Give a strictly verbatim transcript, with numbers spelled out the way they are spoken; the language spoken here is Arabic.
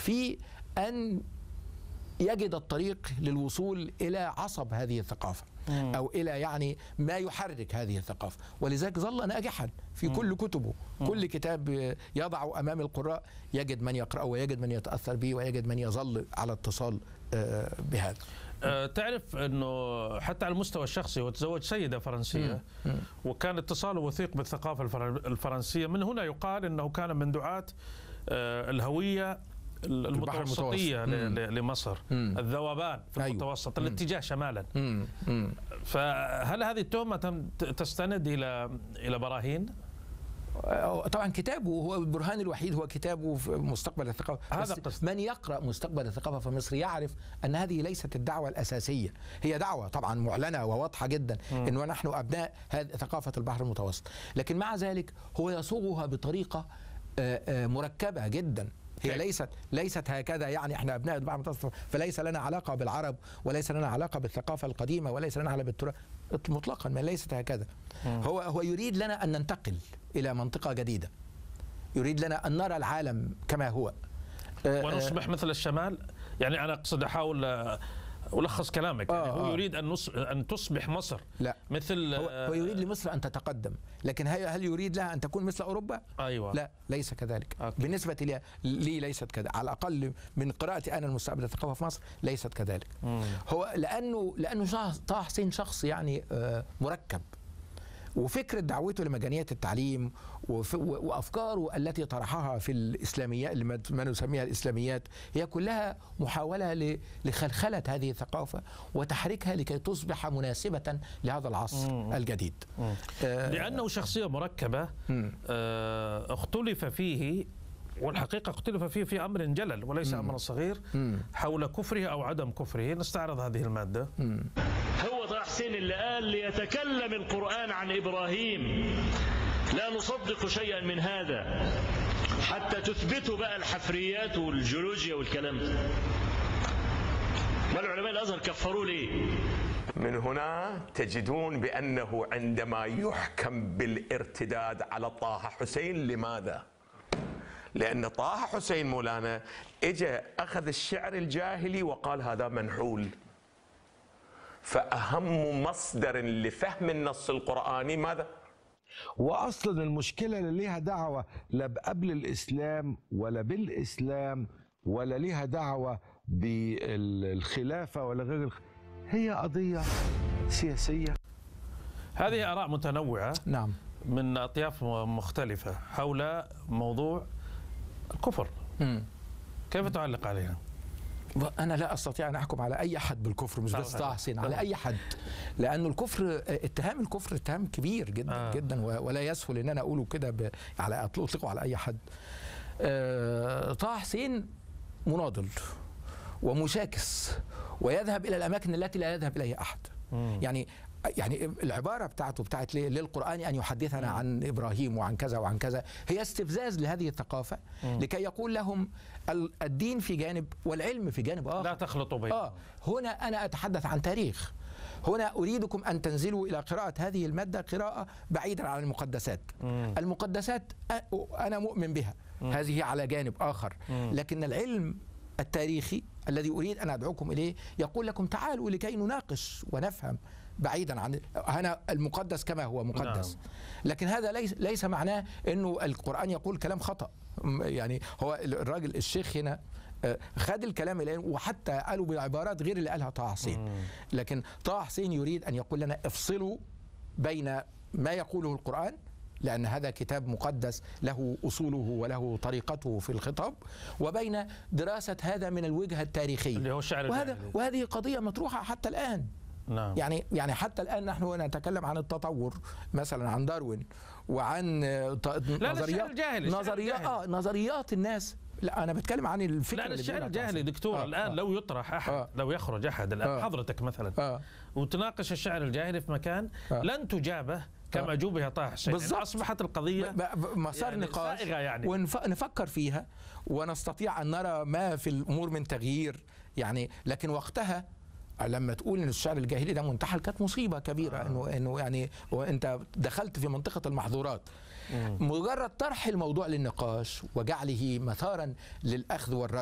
في أن يجد الطريق للوصول إلى عصب هذه الثقافة أو إلى يعني ما يحرك هذه الثقافة، ولذلك ظل ناجحا في كل كتبه. كل كتاب يضع أمام القراء يجد من يقرأه ويجد من يتأثر به ويجد من يظل على اتصال بهذا. تعرف أنه حتى على المستوى الشخصي هو تزوج سيدة فرنسية وكان اتصاله وثيق بالثقافة الفرنسية. من هنا يقال أنه كان من دعاة الهوية المتوسطية لمصر، مم. الذوبان في أيوه. المتوسط، مم. الاتجاه شمالا. مم. مم. فهل هذه التهمة تستند إلى إلى براهين؟ طبعا كتابه هو البرهان الوحيد، هو كتابه في مستقبل الثقافة. هذا قصد. من يقرأ مستقبل الثقافة في مصر يعرف أن هذه ليست الدعوة الأساسية، هي دعوة طبعا معلنة وواضحة جدا أنه نحن أبناء هذه ثقافة البحر المتوسط، لكن مع ذلك هو يصوغها بطريقة مركبة جدا. هي ليست ليست هكذا، يعني احنا ابناء البحر المتوسط فليس لنا علاقه بالعرب وليس لنا علاقه بالثقافه القديمه وليس لنا علاقه بالتراث مطلقا، ما ليست هكذا. هو هو يريد لنا ان ننتقل الى منطقه جديده، يريد لنا ان نرى العالم كما هو ونصبح مثل الشمال. يعني انا اقصد احاول ألخص كلامك، يعني هو يريد أن أن تصبح مصر لا مثل هو, هو يريد لمصر أن تتقدم، لكن هل يريد لها أن تكون مثل أوروبا؟ أيوة. لا، ليس كذلك. أوكي. بالنسبة لي, لي ليست كذا، على الأقل من قراءتي أنا المستقبل الثقافة في مصر ليست كذلك. مم. هو لأنه لأنه طه حسين شخص يعني مركب، وفكرة دعوته لمجانية التعليم وأفكاره التي طرحها في الإسلاميات، ما نسميها الإسلاميات، هي كلها محاولة لخلخلة هذه الثقافة وتحريكها لكي تصبح مناسبة لهذا العصر مم. الجديد. مم. آه لأنه شخصية مركبة آه اختلف فيه، والحقيقة اختلف فيه في أمر جلل وليس أمر صغير، مم. حول كفره أو عدم كفره. نستعرض هذه المادة. مم. هو طه حسين اللي قال ليتكلم القرآن عن إبراهيم، لا نصدق شيئا من هذا حتى تثبتوا بقى الحفريات والجيولوجيا والكلام ده. ما العلماء الأزهر كفروا ليه؟ من هنا تجدون بأنه عندما يحكم بالارتداد على طه حسين، لماذا؟ لأن طه حسين مولانا إجا أخذ الشعر الجاهلي وقال هذا منحول، فأهم مصدر لفهم النص القرآني ماذا؟ وأصلا المشكلة اللي ليها دعوة لا قبل الإسلام ولا بالإسلام ولا ليها دعوة بالخلافة ولا غير الخ... هي قضية سياسية. هذه آراء متنوعة نعم من أطياف مختلفة حول موضوع الكفر. م. كيف تعلق عليها؟ أنا لا أستطيع أن أحكم على أي حد بالكفر، مش بس طه حسين، على أي حد، لأنه الكفر، اتهام الكفر اتهام كبير جدا آه. جدا، ولا يسهل أن أنا أقوله كده ب... على أطلقه على أي حد. آه... طه حسين مناضل ومشاكس ويذهب إلى الأماكن التي لا يذهب إليها أحد. مم. يعني يعني العبارة بتاعته بتاعت للقرآن أن يحدثنا عن إبراهيم وعن كذا وعن كذا هي استفزاز لهذه الثقافة، مم. لكي يقول لهم الدين في جانب والعلم في جانب آخر، لا تخلطوا بينهم. آه هنا أنا أتحدث عن تاريخ، هنا أريدكم أن تنزلوا إلى قراءة هذه المادة قراءة بعيدا عن المقدسات. مم. المقدسات أنا مؤمن بها، مم. هذه على جانب آخر، مم. لكن العلم التاريخي الذي أريد أن أدعوكم إليه يقول لكم تعالوا لكي نناقش ونفهم بعيدا عن هنا المقدس كما هو مقدس. نعم. لكن هذا ليس ليس معناه انه القرآن يقول كلام خطأ. يعني هو الراجل الشيخ هنا خد الكلام الآن وحتى قالوا بعبارات غير اللي قالها طه حسين، لكن طه حسين يريد أن يقول لنا افصلوا بين ما يقوله القرآن، لأن هذا كتاب مقدس له أصوله وله طريقته في الخطاب، وبين دراسة هذا من الوجهة التاريخية اللي هو الشعر وهذا وهذه قضية مطروحة حتى الآن. نعم. يعني يعني حتى الآن نحن نتكلم عن التطور مثلا، عن داروين وعن نظريات نظريات اه نظريات الناس. لا أنا بتكلم عن الفكرة. لا الشعر الجاهلي دكتور. آه الآن آه لو يطرح أحد آه لو يخرج أحد الآن آه حضرتك مثلا آه وتناقش الشعر الجاهلي في مكان آه لن تجابه كما آه جوبها طه حسين. بالضبط. أصبحت القضية مسار يعني نقاش يعني. ونفكر فيها ونستطيع أن نرى ما في الأمور من تغيير يعني. لكن وقتها لما تقول ان الشعر الجاهلي ده منتحل كانت مصيبه كبيره. آه. انه انه يعني وانت دخلت في منطقه المحظورات. مم. مجرد طرح الموضوع للنقاش وجعله مثارا للاخذ والرد